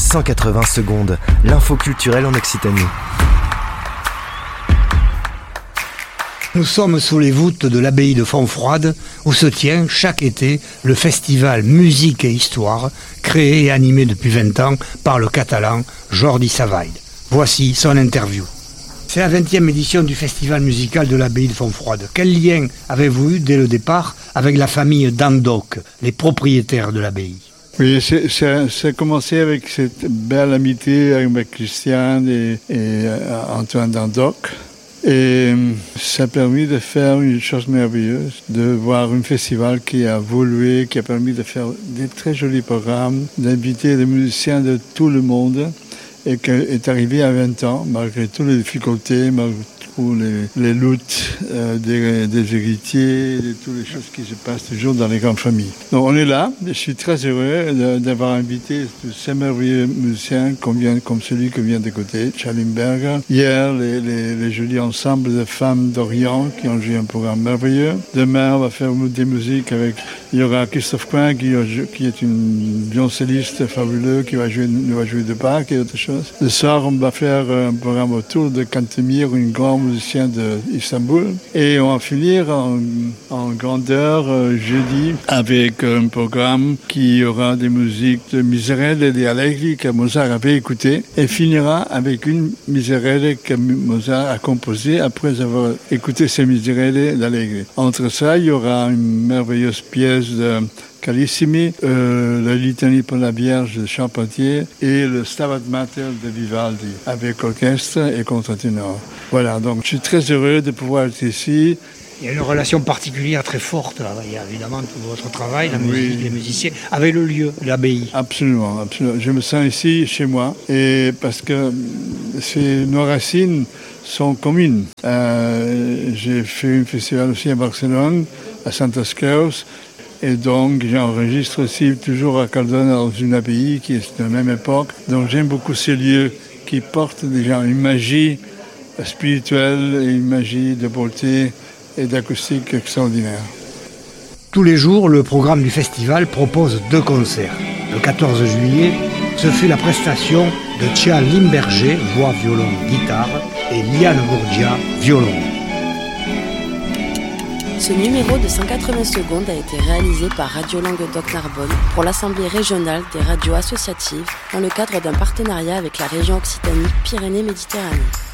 180 secondes, l'info culturelle en Occitanie. Nous sommes sous les voûtes de l'abbaye de Fontfroide, où se tient chaque été le festival Musique et Histoire, créé et animé depuis 20 ans par le catalan Jordi Savall. Voici son interview. C'est la 20e édition du festival musical de l'abbaye de Fontfroide. Quel lien avez-vous eu dès le départ avec la famille d'Andoc, les propriétaires de l'abbaye ? Oui, ça a commencé avec cette belle amitié avec Christian et Antoine d'Andoc. Et ça a permis de faire une chose merveilleuse, de voir un festival qui a évolué, qui a permis de faire des très jolis programmes, d'inviter des musiciens de tout le monde, et qui est arrivé à 20 ans, malgré toutes les difficultés, malgré tous les luttes des héritiers, et toutes les choses qui se passent toujours dans les grandes familles. Donc on est là, je suis très heureux d'avoir invité ces merveilleux musiciens comme celui qui vient d'écouter, Schallenberger. Hier, les jolis ensembles de femmes d'Orient qui ont joué un programme merveilleux. Demain, on va faire des musiques avec, il y aura Christophe Coin qui est une violoncelliste fabuleuse qui va jouer de Bach et autre chose. Le soir, on va faire un programme autour de Kantemir, une grande musicien d'Istanbul. Et on va finir en grandeur jeudi avec un programme qui aura des musiques de Miserere et Allegri que Mozart avait écouté et finira avec une Miserere que Mozart a composée après avoir écouté ces Miserere d'Allegri. Entre ça, il y aura une merveilleuse pièce de Carissimi, la litanie pour la Vierge de Charpentier et le Stabat Mater de Vivaldi avec orchestre et contre-ténor. Voilà, donc je suis très heureux de pouvoir être ici. Il y a une relation particulière très forte, là. Il y a évidemment tout votre travail, la musique, les musiciens, avec le lieu, l'abbaye. Absolument, absolument. Je me sens ici, chez moi, et parce que nos racines sont communes. J'ai fait un festival aussi à Barcelone, à Santes Creus, et donc j'enregistre aussi toujours à Cardona dans une abbaye qui est de la même époque. Donc j'aime beaucoup ces lieux qui portent déjà une magie spirituelle et une magie de beauté et d'acoustique extraordinaire. Tous les jours, le programme du festival propose 2 concerts. Le 14 juillet, ce fut la prestation de Tia Limberger, voix, violon, guitare, et Liane Bourdia, violon. Ce numéro de 180 secondes a été réalisé par Radio Languedoc-Narbonne pour l'Assemblée régionale des radios associatives dans le cadre d'un partenariat avec la région Occitanie Pyrénées-Méditerranée.